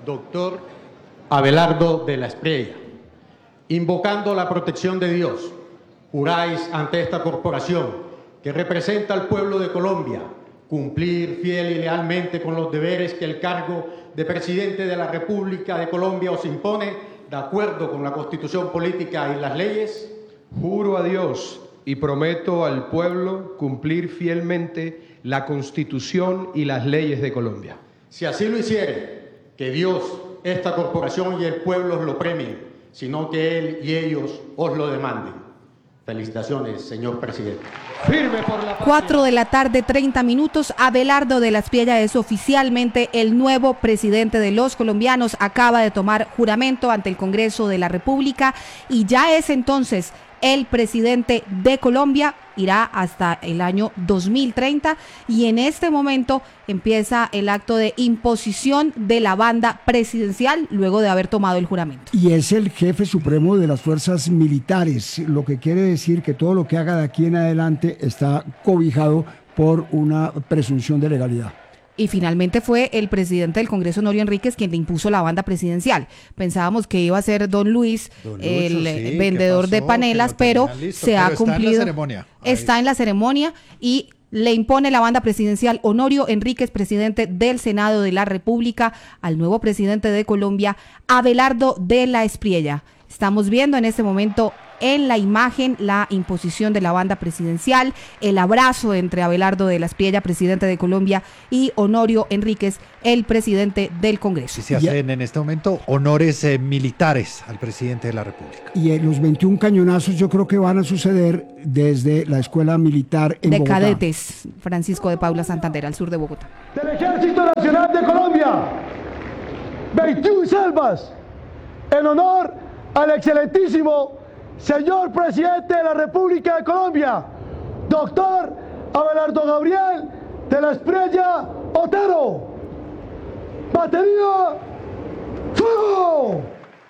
doctor Abelardo de la Espriella, invocando la protección de Dios, juráis ante esta corporación que representa al pueblo de Colombia cumplir fiel y lealmente con los deberes que el cargo de presidente de la República de Colombia os impone, de acuerdo con la Constitución política y las leyes. Juro a Dios y prometo al pueblo cumplir fielmente la Constitución y las leyes de Colombia. Si así lo hiciere, que Dios, esta corporación y el pueblo os lo premien, sino que Él y ellos os lo demanden. Felicitaciones, señor presidente. Firme por la 4 de la tarde, 30 minutos. Abelardo de la Espriella es oficialmente el nuevo presidente de los colombianos. Acaba de tomar juramento ante el Congreso de la República y ya es entonces el presidente de Colombia. Irá hasta el año 2030 y en este momento empieza el acto de imposición de la banda presidencial luego de haber tomado el juramento. Y es el jefe supremo de las fuerzas militares, lo que quiere decir que todo lo que haga de aquí en adelante está cobijado por una presunción de legalidad. Y finalmente fue el presidente del Congreso, Honorio Enríquez, quien le impuso la banda presidencial. Pensábamos que iba a ser don Luis, el vendedor de panelas, pero se ha cumplido. Está en la ceremonia. Está en la ceremonia y le impone la banda presidencial Honorio Enríquez, presidente del Senado de la República, al nuevo presidente de Colombia, Abelardo de la Espriella. Estamos viendo en este momento en la imagen la imposición de la banda presidencial, el abrazo entre Abelardo de la Espriella, presidente de Colombia, y Honorio Enríquez, el presidente del Congreso. Y se hacen en este momento honores militares al presidente de la República. Y los 21 cañonazos yo creo que van a suceder desde la Escuela Militar en Bogotá. De cadetes, Francisco de Paula Santander, al sur de Bogotá. Del Ejército Nacional de Colombia, 21 salvas, en honor al excelentísimo señor presidente de la República de Colombia, doctor Abelardo Gabriel de la Espriella Otero. Batería, ¡fuego!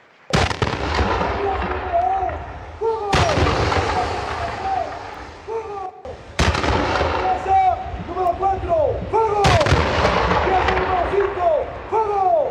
Número 4, ¡fuego! Número 5, ¡fuego!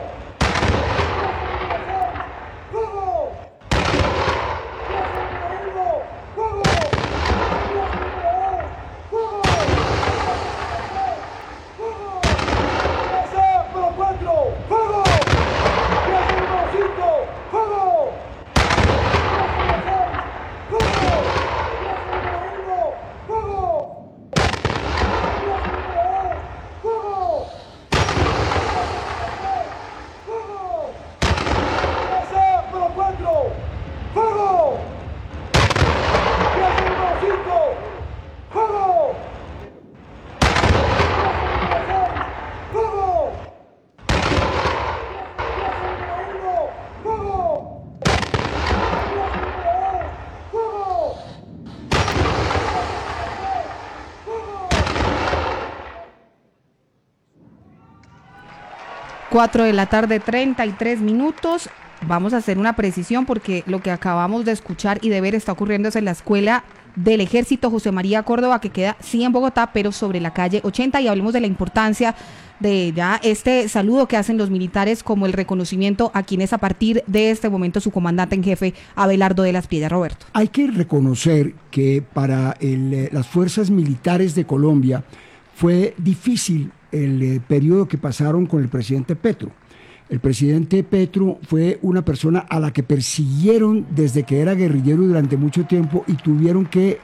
Cuatro de la tarde, 33 minutos. Vamos a hacer una precisión porque lo que acabamos de escuchar y de ver está ocurriendo en la Escuela del Ejército José María Córdoba, que queda sí en Bogotá, pero sobre la calle 80, y hablemos de la importancia de ya este saludo que hacen los militares como el reconocimiento a quien es a partir de este momento su comandante en jefe, Abelardo de la Espriella. Roberto. Hay que reconocer que para las fuerzas militares de Colombia fue difícil el periodo que pasaron con el presidente Petro. El presidente Petro fue una persona a la que persiguieron desde que era guerrillero durante mucho tiempo y tuvieron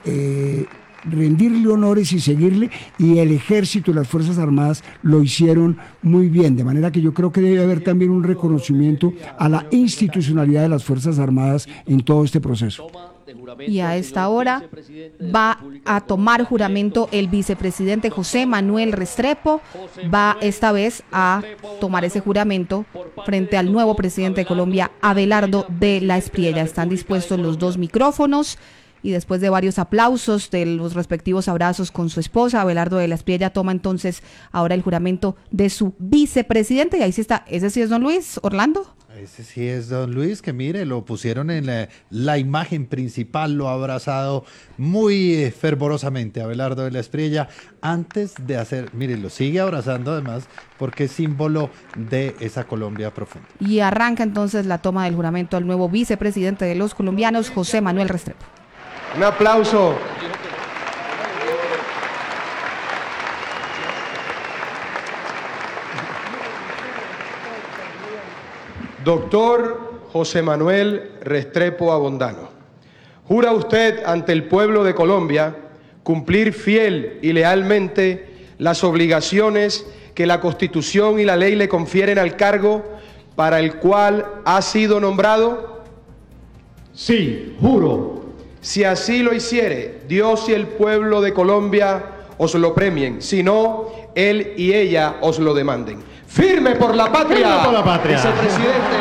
que rendirle honores y seguirle, y el ejército y las Fuerzas Armadas lo hicieron muy bien, de manera que yo creo que debe haber también un reconocimiento a la institucionalidad de las Fuerzas Armadas en todo este proceso. Y a esta hora va a tomar juramento el vicepresidente José Manuel Restrepo, va esta vez a tomar ese juramento frente al nuevo presidente de Colombia, Abelardo de la Espriella. Están dispuestos los dos micrófonos y después de varios aplausos de los respectivos abrazos con su esposa, Abelardo de la Espriella toma entonces ahora el juramento de su vicepresidente, y ahí sí está, ese sí es don Luis Orlando. Ese sí es don Luis, que mire, lo pusieron en la imagen principal, lo ha abrazado muy fervorosamente Abelardo de la Espriella antes de hacer, mire, lo sigue abrazando además porque es símbolo de esa Colombia profunda. Y arranca entonces la toma del juramento al nuevo vicepresidente de los colombianos, José Manuel Restrepo. Un aplauso. Doctor José Manuel Restrepo Avondano, ¿jura usted ante el pueblo de Colombia cumplir fiel y lealmente las obligaciones que la Constitución y la ley le confieren al cargo para el cual ha sido nombrado? Sí, juro. Si así lo hiciere, Dios y el pueblo de Colombia os lo premien, si no, él y ella os lo demanden. ¡Firme por la patria! ¡Firme por la patria! Vicepresidente.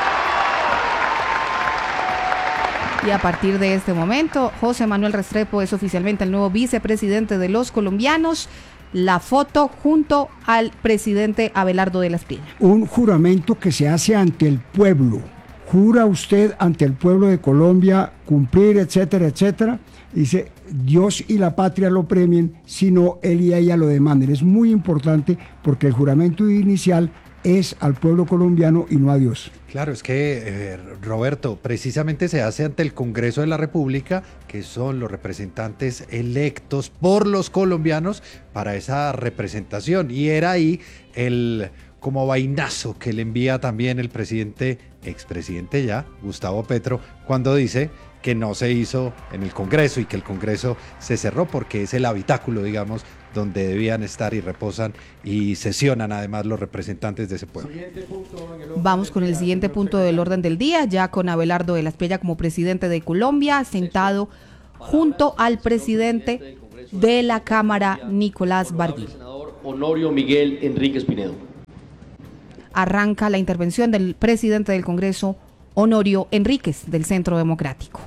Y a partir de este momento, José Manuel Restrepo es oficialmente el nuevo vicepresidente de los colombianos. La foto junto al presidente Abelardo de la Espriella. Un juramento que se hace ante el pueblo. Jura usted ante el pueblo de Colombia cumplir, etcétera, etcétera. Dice, Dios y la patria lo premien, sino él y ella lo demanden. Es muy importante porque el juramento inicial es al pueblo colombiano y no a Dios. Claro, es que, Roberto, precisamente se hace ante el Congreso de la República, que son los representantes electos por los colombianos para esa representación. Y era ahí el como vainazo que le envía también el expresidente ya, Gustavo Petro, cuando dice que no se hizo en el Congreso y que el Congreso se cerró porque es el habitáculo, digamos, donde debían estar y reposan y sesionan además los representantes de ese pueblo. Vamos con el siguiente punto del orden del día, ya con Abelardo de la Espriella como presidente de Colombia, sentado junto al presidente de la Cámara, Nicolás Barguil. Honorio Miguel Enríquez Pinedo. Arranca la intervención del presidente del Congreso, Honorio Enríquez, del Centro Democrático.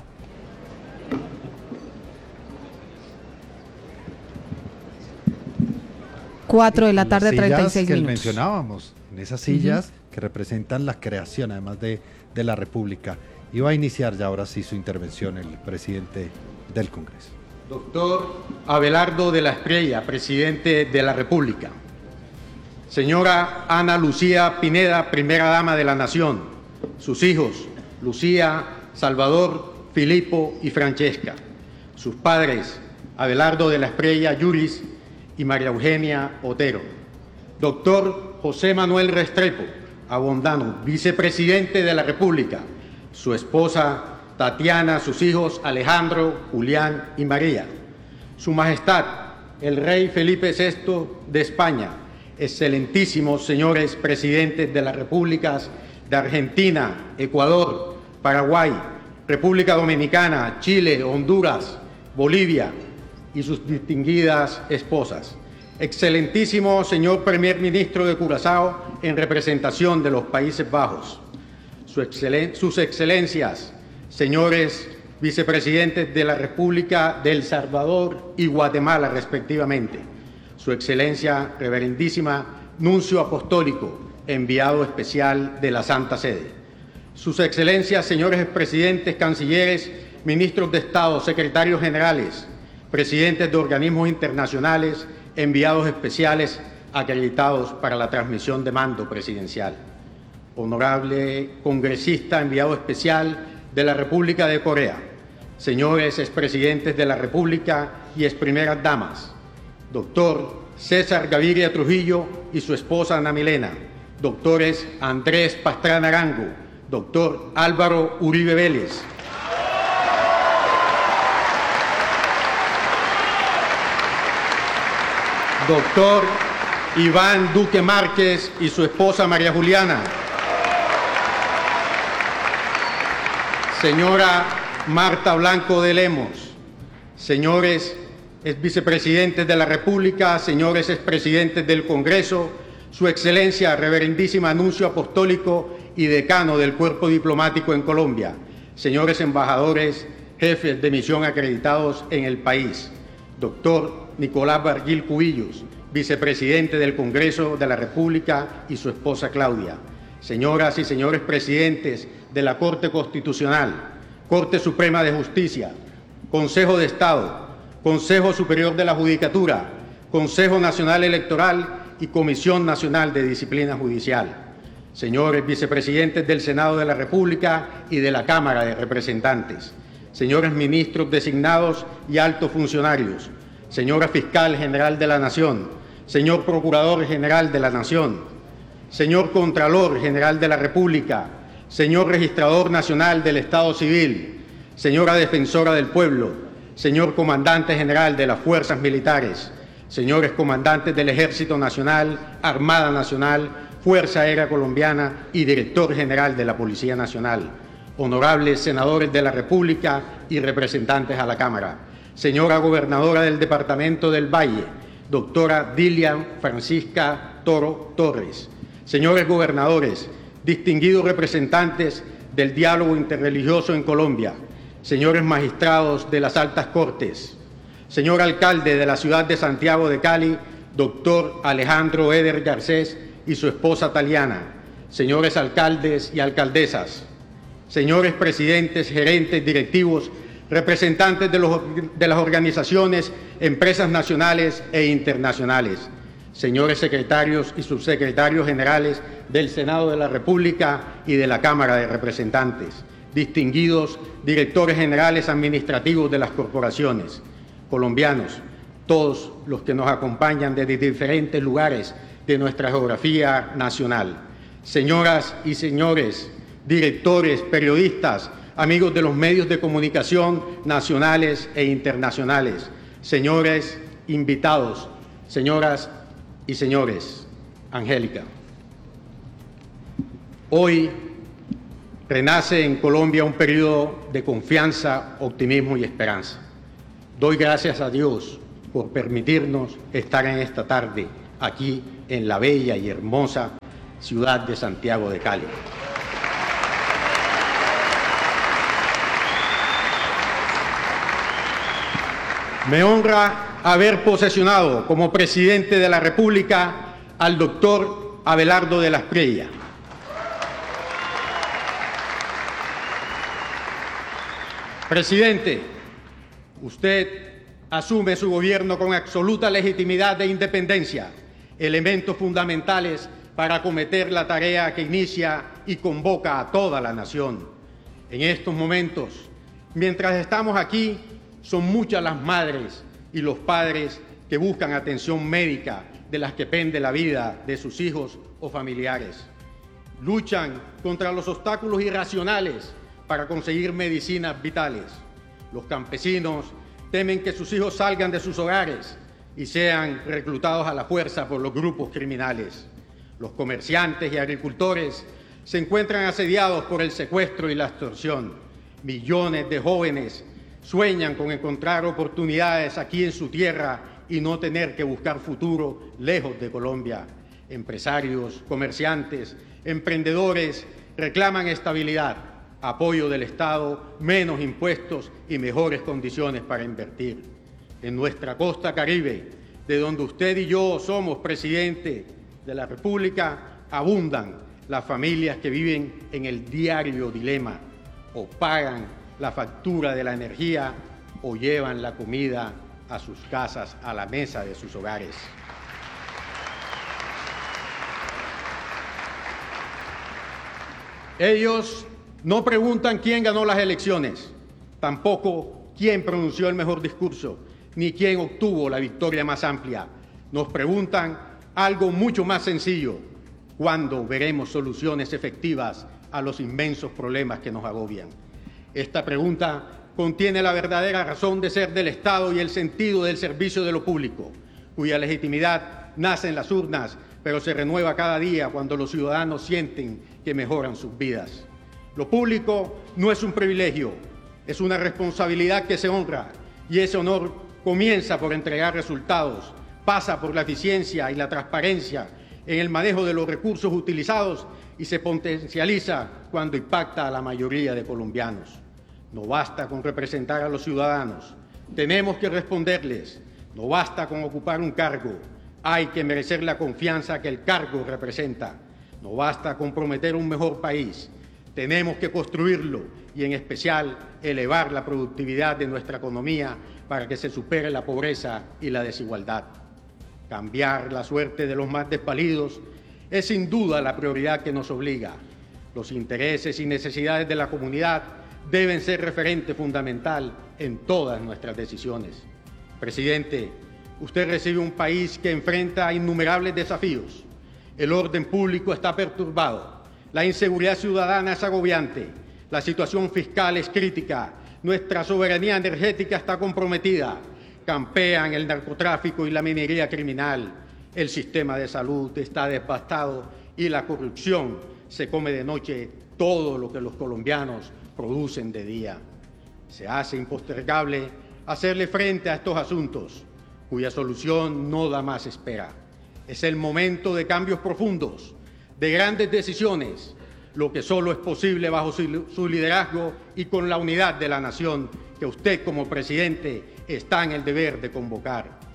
Cuatro de la tarde, 36 que minutos. Mencionábamos, en esas sillas que representan la creación, además de la República. Y va a iniciar ya ahora sí su intervención el presidente del Congreso. Doctor Abelardo de la Espriella, presidente de la República. Señora Ana Lucía Pineda, primera dama de la Nación. Sus hijos, Lucía, Salvador, Filipo y Francesca. Sus padres, Abelardo de la Espriella Yuris y María Eugenia Otero. Doctor José Manuel Restrepo Avondano, vicepresidente de la República. Su esposa Tatiana, sus hijos Alejandro, Julián y María. Su Majestad, el Rey Felipe VI de España. Excelentísimos señores presidentes de las repúblicas de Argentina, Ecuador, Paraguay, República Dominicana, Chile, Honduras, Bolivia y sus distinguidas esposas. Excelentísimo señor Primer Ministro de Curazao en representación de los Países Bajos. Sus excelencias, señores vicepresidentes de la República de El Salvador y Guatemala, respectivamente. Su excelencia, reverendísima nuncio apostólico, enviado especial de la Santa Sede. Sus excelencias, señores presidentes, cancilleres, ministros de Estado, secretarios generales, presidentes de organismos internacionales, enviados especiales acreditados para la transmisión de mando presidencial. Honorable congresista, enviado especial de la República de Corea, señores expresidentes de la República y exprimeras damas, doctor César Gaviria Trujillo y su esposa Ana Milena, doctores Andrés Pastrana Arango, doctor Álvaro Uribe Vélez, doctor Iván Duque Márquez y su esposa María Juliana, señora Marta Blanco de Lemos, señores vicepresidentes de la República, señores expresidentes del Congreso, su excelencia, reverendísima nuncio apostólico y decano del Cuerpo Diplomático en Colombia, señores embajadores, jefes de misión acreditados en el país, doctor Nicolás Barguil Cubillos, vicepresidente del Congreso de la República y su esposa Claudia, señoras y señores presidentes de la Corte Constitucional, Corte Suprema de Justicia, Consejo de Estado, Consejo Superior de la Judicatura, Consejo Nacional Electoral y Comisión Nacional de Disciplina Judicial, señores vicepresidentes del Senado de la República y de la Cámara de Representantes, señores ministros designados y altos funcionarios, señora Fiscal General de la Nación, señor Procurador General de la Nación, señor Contralor General de la República, señor Registrador Nacional del Estado Civil, señora Defensora del Pueblo, señor Comandante General de las Fuerzas Militares, señores Comandantes del Ejército Nacional, Armada Nacional, Fuerza Aérea Colombiana y Director General de la Policía Nacional, honorables senadores de la República y representantes a la Cámara, señora Gobernadora del Departamento del Valle, doctora Dilian Francisca Toro Torres, señores gobernadores, distinguidos representantes del diálogo interreligioso en Colombia, señores magistrados de las altas cortes, señor alcalde de la ciudad de Santiago de Cali, doctor Alejandro Eder Garcés y su esposa Taliana, señores alcaldes y alcaldesas, señores presidentes, gerentes, directivos, representantes de las organizaciones, empresas nacionales e internacionales, señores secretarios y subsecretarios generales del Senado de la República y de la Cámara de Representantes, distinguidos directores generales administrativos de las corporaciones, colombianos, todos los que nos acompañan desde diferentes lugares de nuestra geografía nacional, señoras y señores, directores, periodistas, amigos de los medios de comunicación nacionales e internacionales, señores invitados, señoras y señores, Angélica. Hoy renace en Colombia un periodo de confianza, optimismo y esperanza. Doy gracias a Dios por permitirnos estar en esta tarde aquí en la bella y hermosa ciudad de Santiago de Cali. Me honra haber posesionado como presidente de la República al doctor Abelardo de la Espriella. Presidente, usted asume su gobierno con absoluta legitimidad e independencia, elementos fundamentales para acometer la tarea que inicia y convoca a toda la nación. En estos momentos, mientras estamos aquí, son muchas las madres y los padres que buscan atención médica de las que pende la vida de sus hijos o familiares. Luchan contra los obstáculos irracionales para conseguir medicinas vitales. Los campesinos temen que sus hijos salgan de sus hogares y sean reclutados a la fuerza por los grupos criminales. Los comerciantes y agricultores se encuentran asediados por el secuestro y la extorsión. Millones de jóvenes sueñan con encontrar oportunidades aquí en su tierra y no tener que buscar futuro lejos de Colombia. Empresarios, comerciantes, emprendedores reclaman estabilidad, apoyo del Estado, menos impuestos y mejores condiciones para invertir. En nuestra costa caribe, de donde usted y yo somos presidente de la República, abundan las familias que viven en el diario dilema: o pagan la factura de la energía o llevan la comida a sus casas, a la mesa de sus hogares. Ellos no preguntan quién ganó las elecciones, tampoco quién pronunció el mejor discurso, ni quién obtuvo la victoria más amplia. Nos preguntan algo mucho más sencillo: ¿cuándo veremos soluciones efectivas a los inmensos problemas que nos agobian? Esta pregunta contiene la verdadera razón de ser del Estado y el sentido del servicio de lo público, cuya legitimidad nace en las urnas, pero se renueva cada día cuando los ciudadanos sienten que mejoran sus vidas. Lo público no es un privilegio, es una responsabilidad que se honra, y ese honor comienza por entregar resultados, pasa por la eficiencia y la transparencia en el manejo de los recursos utilizados y se potencializa cuando impacta a la mayoría de colombianos. No basta con representar a los ciudadanos, tenemos que responderles. No basta con ocupar un cargo, hay que merecer la confianza que el cargo representa. No basta con prometer un mejor país, tenemos que construirlo y en especial elevar la productividad de nuestra economía para que se supere la pobreza y la desigualdad. Cambiar la suerte de los más desvalidos es sin duda la prioridad que nos obliga. Los intereses y necesidades de la comunidad deben ser referente fundamental en todas nuestras decisiones. Presidente, usted recibe un país que enfrenta innumerables desafíos. El orden público está perturbado, la inseguridad ciudadana es agobiante, la situación fiscal es crítica, nuestra soberanía energética está comprometida, campean el narcotráfico y la minería criminal, el sistema de salud está devastado y la corrupción se come de noche todo lo que los colombianos producen de día. Se hace impostergable hacerle frente a estos asuntos, cuya solución no da más espera. Es el momento de cambios profundos, de grandes decisiones, lo que solo es posible bajo su liderazgo y con la unidad de la nación que usted como presidente está en el deber de convocar.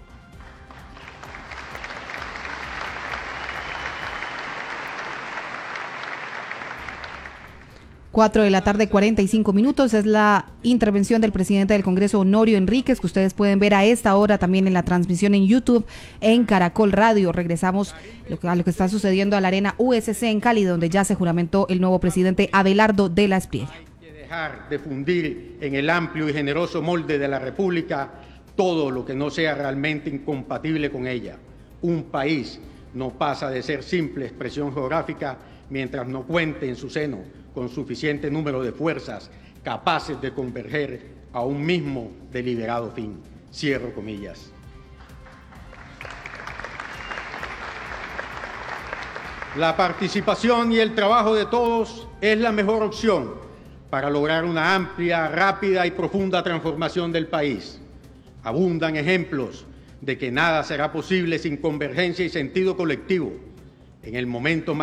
Cuatro de la tarde, 45 minutos, es la intervención del presidente del Congreso, Honorio Enríquez, que ustedes pueden ver a esta hora también en la transmisión en YouTube, en Caracol Radio. Regresamos a lo que está sucediendo a la Arena USC en Cali, donde ya se juramentó el nuevo presidente Abelardo de la Espriella. Hay que dejar de fundir en el amplio y generoso molde de la República todo lo que no sea realmente incompatible con ella. Un país no pasa de ser simple expresión geográfica mientras no cuente en su seno con suficiente número de fuerzas capaces de converger a un mismo deliberado fin. Cierro comillas. La participación y el trabajo de todos es la mejor opción para lograr una amplia, rápida y profunda transformación del país. Abundan ejemplos de que nada será posible sin convergencia y sentido colectivo. En el momento más